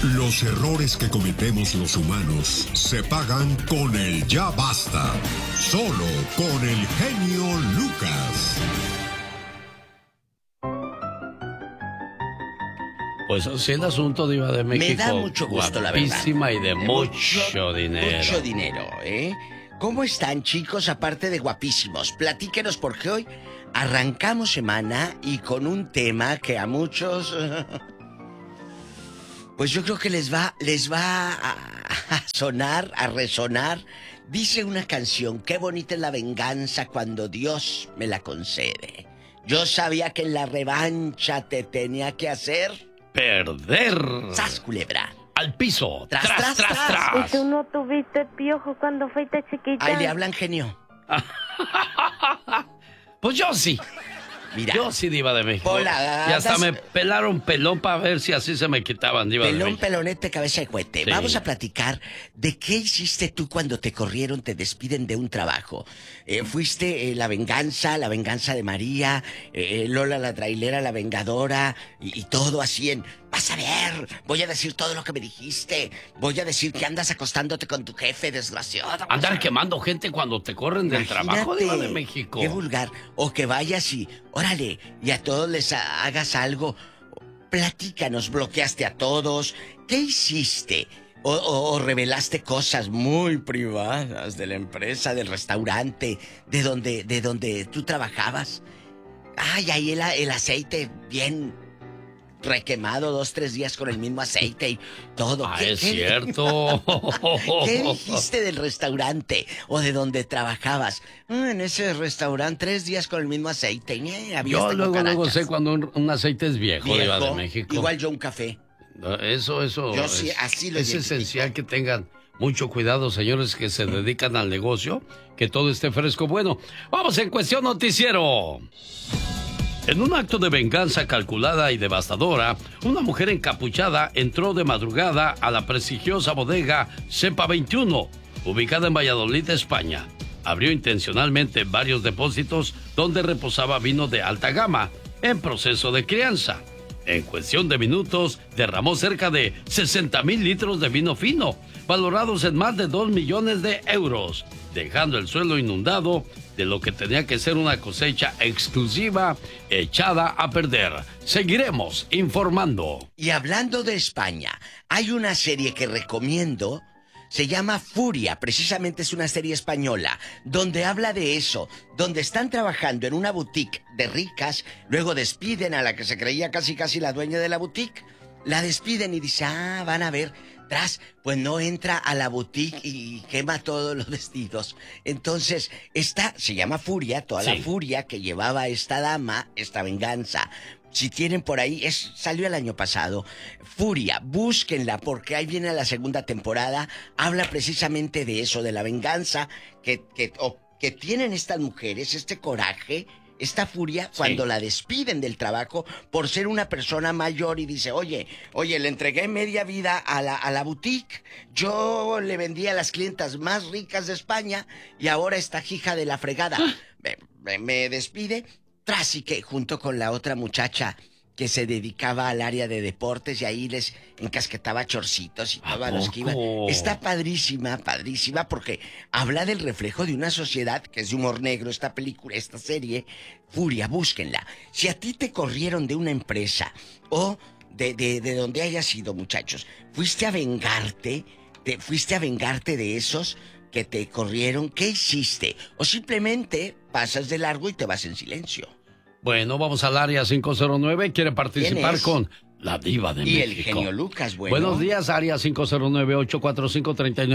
Los errores que cometemos los humanos se pagan con el ya basta. Solo con el genio Lucas. Pues así el asunto, Diva de México. Me da mucho gusto, la verdad. Guapísima y de mucho dinero. Mucho dinero, ¿eh? ¿Cómo están, chicos, aparte de guapísimos? Platíquenos, porque hoy arrancamos semana y con un tema que a muchos... Pues yo creo que les va a sonar, a resonar. Dice una canción, qué bonita es la venganza cuando Dios me la concede. Yo sabía que en la revancha te tenía que hacer... perder. ¡Sas, culebra! Al piso. Tras, tras. ¿Y tú no tuviste piojo cuando fuiste chiquita? Ahí le hablan, genio. Pues yo sí. Mira. Yo sí, Diva de México. Hola, y hasta me pelaron pelón para ver si así se me quitaban, Diva de México. Pelón, pelonete, cabeza de cohete. Sí. Vamos a platicar de qué hiciste tú cuando te corrieron, te despiden de un trabajo. Fuiste la venganza de María, Lola la trailera, la vengadora, y todo así en... Vas a ver, voy a decir todo lo que me dijiste. Voy a decir que andas acostándote con tu jefe, desgraciado. Andar quemando gente cuando te corren del trabajo, Diva de México. Qué vulgar. O que vayas y, órale, y a todos les hagas algo. Platícanos, bloqueaste a todos. ¿Qué hiciste? O revelaste cosas muy privadas de la empresa, del restaurante, de donde tú trabajabas. Ay, ahí el aceite bien... requemado 2-3 días con el mismo aceite y todo. Es cierto. ¿Qué dijiste del restaurante o de donde trabajabas? En ese restaurante 3 días con el mismo aceite. Yo luego sé cuando un aceite es viejo, Diva de México. Igual yo un café. Eso. Yo sí, así lo es esencial que tengan mucho cuidado, señores que se dedican al negocio, que todo esté fresco. Bueno, vamos en Cuestión Noticiero. En un acto de venganza calculada y devastadora, una mujer encapuchada entró de madrugada a la prestigiosa bodega Cepa 21, ubicada en Valladolid, España. Abrió intencionalmente varios depósitos donde reposaba vino de alta gama, en proceso de crianza. En cuestión de minutos, derramó cerca de 60,000 litros de vino fino, valorados en más de 2 millones de euros, dejando el suelo inundado de lo que tenía que ser una cosecha exclusiva echada a perder. Seguiremos informando. Y hablando de España, hay una serie que recomiendo, se llama Furia, precisamente es una serie española, donde habla de eso, donde están trabajando en una boutique de ricas, luego despiden a la que se creía casi la dueña de la boutique, la despiden y dice, van a ver... pues no entra a la boutique y quema todos los vestidos. Entonces, esta se llama Furia, toda la furia que llevaba esta dama, esta venganza. Si tienen por ahí, salió el año pasado. Furia, búsquenla porque ahí viene la segunda temporada. Habla precisamente de eso, de la venganza que tienen estas mujeres, este coraje. Esta furia cuando la despiden del trabajo por ser una persona mayor y dice, oye, le entregué media vida a la boutique, yo le vendí a las clientas más ricas de España y ahora esta hija de la fregada me despide, tras y que junto con la otra muchacha que se dedicaba al área de deportes y ahí les encasquetaba chorcitos y todos los que iban. Está padrísima porque habla del reflejo de una sociedad que es de humor negro, esta película, esta serie, Furia, búsquenla. Si a ti te corrieron de una empresa o de donde hayas sido, muchachos, fuiste a vengarte de esos que te corrieron, ¿qué hiciste? O simplemente pasas de largo y te vas en silencio. Bueno, vamos al área 509. ¿Quiere participar con la Diva de México? Y el genio Lucas, bueno. Buenos días, área 509-845-39.